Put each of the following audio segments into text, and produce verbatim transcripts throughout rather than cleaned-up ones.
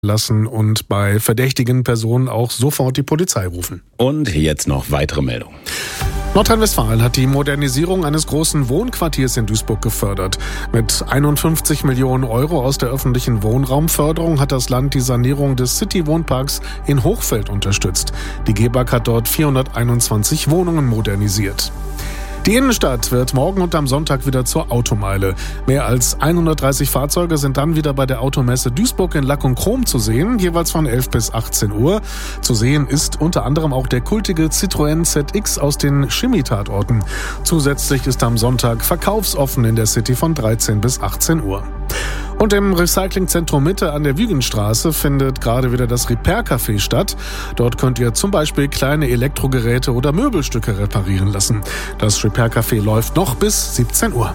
lassen und bei verdächtigen Personen auch sofort die Polizei rufen. Und jetzt noch weitere Meldungen. Nordrhein-Westfalen hat die Modernisierung eines großen Wohnquartiers in Duisburg gefördert. Mit einundfünfzig Millionen Euro aus der öffentlichen Wohnraumförderung hat das Land die Sanierung des City-Wohnparks in Hochfeld unterstützt. Die G E B A G hat dort vierhunderteinundzwanzig Wohnungen modernisiert. Die Innenstadt wird morgen und am Sonntag wieder zur Automeile. Mehr als hundertdreißig Fahrzeuge sind dann wieder bei der Automesse Duisburg in Lack und Chrom zu sehen, jeweils von elf bis achtzehn Uhr. Zu sehen ist unter anderem auch der kultige Citroën Z X aus den Chemie-Tatorten. Zusätzlich ist am Sonntag verkaufsoffen in der City von dreizehn bis achtzehn Uhr. Und im Recyclingzentrum Mitte an der Wügenstraße findet gerade wieder das Repair-Café statt. Dort könnt ihr zum Beispiel kleine Elektrogeräte oder Möbelstücke reparieren lassen. Das Repair-Café läuft noch bis siebzehn Uhr.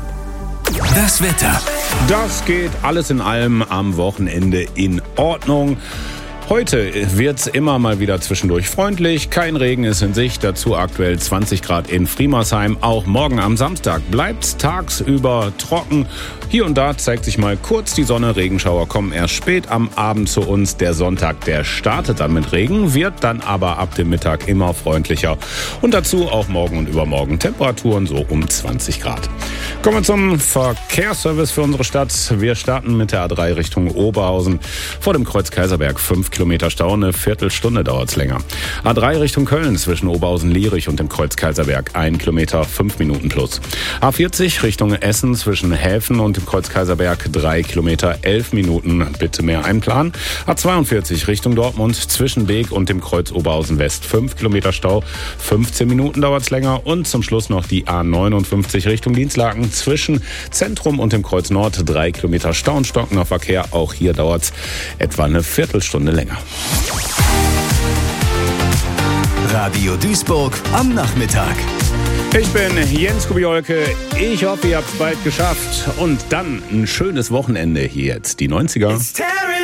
Das Wetter. Das geht alles in allem am Wochenende in Ordnung. Heute wird's immer mal wieder zwischendurch freundlich. Kein Regen ist in Sicht. Dazu aktuell zwanzig Grad in Friemersheim. Auch morgen am Samstag bleibt's tagsüber trocken. Hier und da zeigt sich mal kurz die Sonne. Regenschauer kommen erst spät am Abend zu uns. Der Sonntag, der startet dann mit Regen, wird dann aber ab dem Mittag immer freundlicher. Und dazu auch morgen und übermorgen Temperaturen so um zwanzig Grad. Kommen wir zum Verkehrsservice für unsere Stadt. Wir starten mit der A drei Richtung Oberhausen. Vor dem Kreuz Kaiserberg fünf Kilometer Stau, eine Viertelstunde dauert es länger. A drei Richtung Köln zwischen Oberhausen-Lierich und dem Kreuz Kaiserberg ein Kilometer, fünf Minuten plus. A vierzig Richtung Essen zwischen Häfen und dem Kreuz Kaiserberg drei Kilometer, elf Minuten, bitte mehr einplanen. A zweiundvierzig Richtung Dortmund zwischen Beek und dem Kreuz Oberhausen West fünf Kilometer Stau, fünfzehn Minuten dauert es länger. Und zum Schluss noch die A neunundfünfzig Richtung Dienstlaken zwischen Zentrum und dem Kreuz Nord drei Kilometer Stau und stockender Verkehr. Auch hier dauert es etwa eine Viertelstunde länger. Radio Duisburg am Nachmittag. Ich bin Jens Kubiolke. Ich hoffe, ihr habt es bald geschafft. Und dann ein schönes Wochenende hier jetzt. Die neunziger.